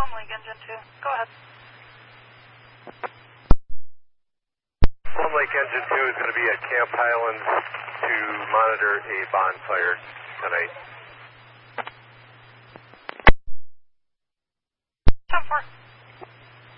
Comlink Engine 2. Go ahead. Comlink Engine 2 is going to be at Camp Highlands to monitor a bonfire tonight.